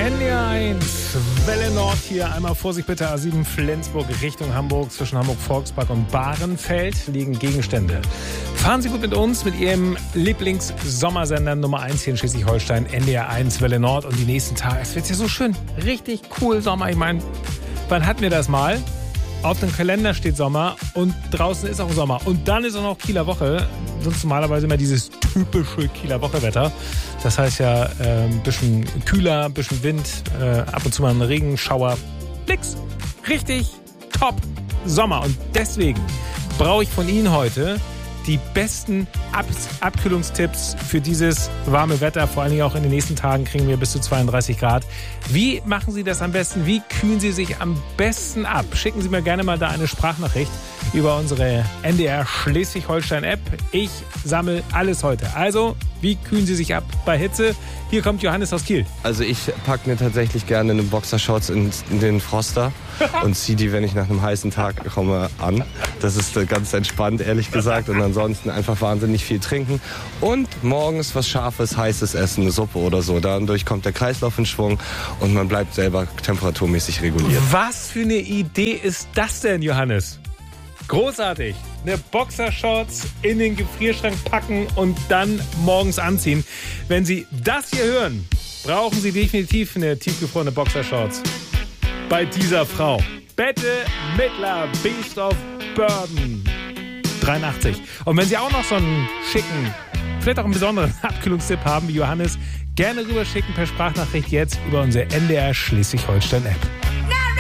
NDR 1, Welle Nord hier. Einmal Vorsicht bitte, A7 Flensburg Richtung Hamburg. Zwischen Hamburg-Volkspark und Bahrenfeld liegen Gegenstände. Fahren Sie gut mit uns, mit Ihrem Lieblings-Sommersender Nummer 1 hier in Schleswig-Holstein, NDR 1, Welle Nord. Und die nächsten Tage, es wird ja so schön, richtig cool Sommer. Ich meine, wann hatten wir das mal? Auf dem Kalender steht Sommer und draußen ist auch Sommer. Und dann ist auch noch Kieler Woche. Sonst normalerweise immer dieses typische Kieler Woche-Wetter. Das heißt ja ein bisschen kühler, ein bisschen Wind, ab und zu mal ein Regenschauer. Nix. Richtig top Sommer. Und deswegen brauche ich von Ihnen heute die besten Abkühlungstipps für dieses warme Wetter. Vor allen Dingen auch in den nächsten Tagen kriegen wir bis zu 32 Grad. Wie machen Sie das am besten? Wie kühlen Sie sich am besten ab? Schicken Sie mir gerne mal da eine Sprachnachricht über unsere NDR Schleswig-Holstein-App. Ich sammle alles heute. Also, wie kühlen Sie sich ab bei Hitze? Hier kommt Johannes aus Kiel. Also ich packe mir tatsächlich gerne eine Boxershorts in den Froster und ziehe die, wenn ich nach einem heißen Tag komme, an. Das ist ganz entspannt, ehrlich gesagt. Und ansonsten einfach wahnsinnig viel trinken. Und morgens was Scharfes, Heißes essen, eine Suppe oder so. Dadurch kommt der Kreislauf in Schwung und man bleibt selber temperaturmäßig reguliert. Was für eine Idee ist das denn, Johannes? Großartig. Eine Boxershorts in den Gefrierschrank packen und dann morgens anziehen. Wenn Sie das hier hören, brauchen Sie definitiv eine tiefgefrorene Boxershorts. Bei dieser Frau. Bette Midler, Beast of Burden. 83. Und wenn Sie auch noch so einen schicken, vielleicht auch einen besonderen Abkühlungstipp haben wie Johannes, gerne rüberschicken per Sprachnachricht jetzt über unsere NDR Schleswig-Holstein-App.